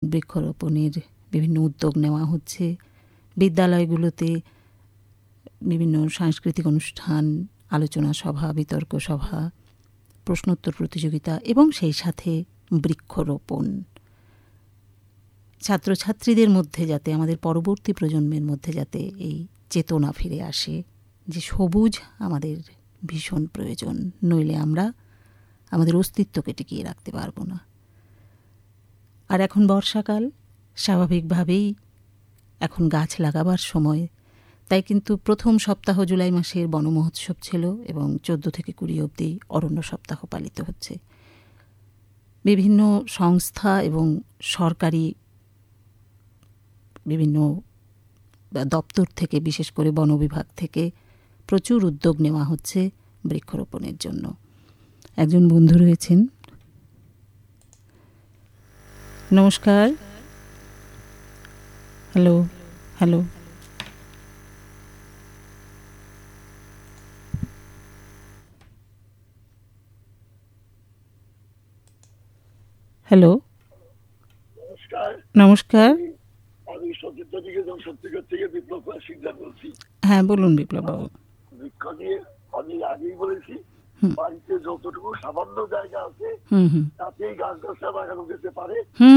বৃক্ষরোপণের বিভিন্ন উদ্যোগ নেওয়া হচ্ছে। বিদ্যালয়গুলোতে বিভিন্ন সাংস্কৃতিক অনুষ্ঠান, আলোচনা সভা, বিতর্ক সভা, প্রশ্নোত্তর প্রতিযোগিতা এবং সেই সাথে বৃক্ষরোপণ। ছাত্রছাত্রীদের মধ্যে যাতে, আমাদের পরবর্তী প্রজন্মের মধ্যে যাতে এই চেতনা ফিরে আসে যে সবুজ আমাদের ভীষণ প্রয়োজন, নইলে আমরা আমাদের অস্তিত্বকে টিকিয়ে রাখতে পারবো না। আর এখন বর্ষাকাল, স্বাভাবিকভাবেই এখন গাছ লাগাবার সময়। তাই কিন্তু প্রথম সপ্তাহ জুলাই মাসের বন মহোৎসব ছিল এবং 14 থেকে 20 অবধি অরণ্য সপ্তাহ পালিত হচ্ছে। বিভিন্ন সংস্থা এবং সরকারি বিভিন্ন দপ্তর থেকে, বিশেষ করে বন বিভাগ থেকে প্রচুর উদ্যোগ নেওয়া হচ্ছে বৃক্ষরোপণের জন্য। একজন বন্ধু রয়েছেন। নমস্কার। হ্যালো হ্যালো হ্যালো নমস্কার। আমি সতীর্থ নিকেতন সত্যিকার থেকে বিপ্লব সিকদার বলছি। হ্যাঁ বলুন বিপ্লব বাবু। বৃক্ষ নিয়ে আমি আগেই বলেছি, বাড়িতে যতটুকু সামান্য জায়গা আছে তাতেই গাছ গাছটা লাগানো যেতে পারে।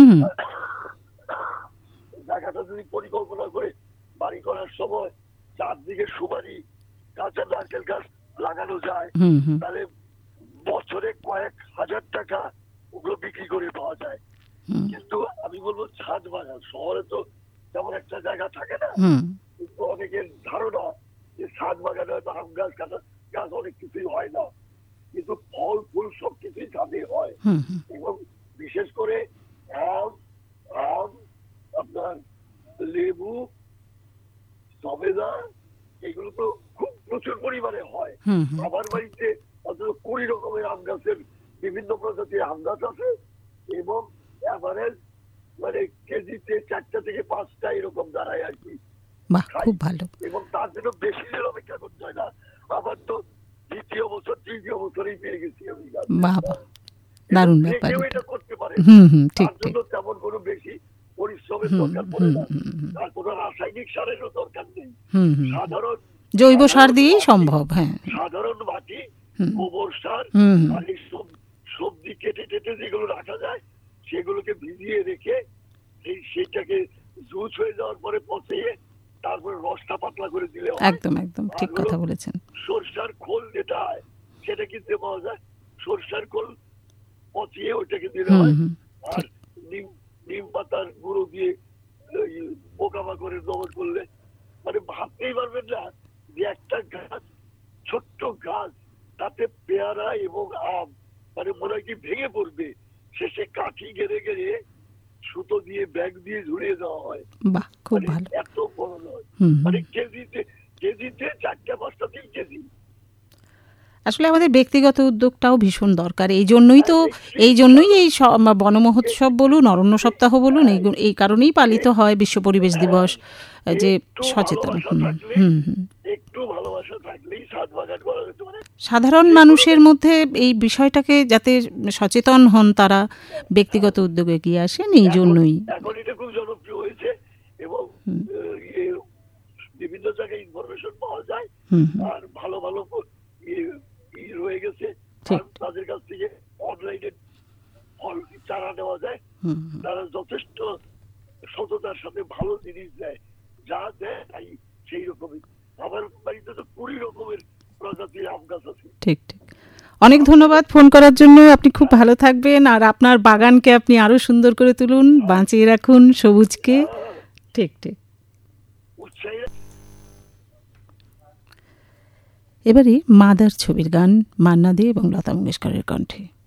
জায়গাটা যদি পরিকল্পনা করে বাড়ি করার সময় চারদিকে সুপারি, কাঁচা নারকেল গাছ লাগানো যায়, তাহলে বছরে কয়েক হাজার টাকা ওগুলো বিক্রি করে পাওয়া যায়। কিন্তু আমি বলবো ছাদ বাগান, শহরে তো তেমন একটা জায়গা থাকে না, কিন্তু অনেকের ধারণা যে ছাদ বাগানে হয়তো আম গাছ, কাঁচা গাছ অনেক কিছুই হয় না, কিন্তু ফল ফুল সব কিছুই ছাদে হয়। এবং বিশেষ করে আম, আপনার লেবু, সবেদা, এগুলো তো খুব প্রচুর পরিমাণে হয়। আমার বাড়িতে অন্তত 20 রকমের আম গাছের বিভিন্ন প্রজাতির আম গাছ আছে এবং এভারেজ মানে কেজিতে 4টা থেকে 5টা এরকম দাঁড়ায় আর কি। খুব ভালো। এবং তার জন্য বেশি দিন অপেক্ষা করতে হয় না। আবার তো দ্বিতীয় বছর তৃতীয় বছরেই পেয়ে গেছি আমি। দারুণ ব্যাপার। এটা করতে পারে, তার জন্য তেমন কোনো বেশি পরিশ্রমের দরকার পড়ে না, তার কোনো রাসায়নিক সারেরও দরকার নেই। সাধারণ জৈব সার দিয়েই সম্ভব। হ্যাঁ, সাধারণ মাটি, গোবর সার আর এই সবজি কেটে কেটে যেগুলো রাখা যায় সেগুলোকে ভিজিয়ে রেখে সেইটাকে জুস হয়ে যাওয়ার পরে পচিয়ে তারপরে রসটা পাতলা করে দিলে একদম একদম ঠিক কথা বলেছেন। সরষার খোল যেটা হয় সেটা কিনতে পাওয়া যায়, সরষার খোল পচিয়ে ওইটাকে দিলে হয়। আর নিম পাতার গুঁড়ো দিয়ে পোকামা করে দমন করলে মানে ভাবতেই পারবেন না যে একটা গাছ, ছোট্ট গাছ, তাতে পেয়ারা এবং আম মানে মনে হয় কি ভেঙে পড়বে, শেষে কাঠি গেড়ে গেড়ে সুতো দিয়ে ব্যাগ দিয়ে ঝুলিয়ে দেওয়া হয়। বাহ, খুব ভালো। এত বড় নয়, মানে কেজিতে 4-5টা 3 কেজি। আসলে আমাদের ব্যক্তিগত উদ্যোগটাও ভীষণ দরকার। এই জন্যই এই বন মহোৎসব বলুন, অরণ্য সপ্তাহ বলুন, এই কারণেই পালিত হয় বিশ্ব পরিবেশ দিবস, যে সচেতন। একটু ভালোবাসা থাকলেই ছাদ বাগান করা যেতে পারে। সাধারণ মানুষের মধ্যে এই বিষয়টাকে যাতে সচেতন হন, তারা ব্যক্তিগত উদ্যোগে এগিয়ে আসেন, এই জন্যই এখন এটা খুব জনপ্রিয় হয়েছে এবং বিভিন্ন জায়গায় ইনফরমেশন পাওয়া যায় আর ভালো ভালো রয়ে গেছে। তাদের কাছ থেকে অনলাইনে ফল চারা নেওয়া যায়, তারা যথেষ্ট সততার সাথে ভালো জিনিস দেয়, যা দেয় তাই সেই রকমই। আমার বাড়িতে তো 20 রকমের প্রজাতির আম গাছ আছে। ঠিক ঠিক। অনেক ধন্যবাদ ফোন করার জন্য। আপনি খুব ভালো থাকবেন আর আপনার বাগানকে আপনি আরো সুন্দর করে তুলুন, বাঁচিয়ে রাখুন সবুজকে। ঠিক ঠিক। এবারে মাদার ছবির গান, মান্না দে এবং লতা মঙ্গেশকরের কণ্ঠে।